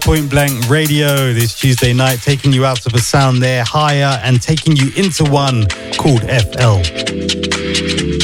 Point Blank Radio this Tuesday night, taking you out of a sound there higher and taking you into one called FL.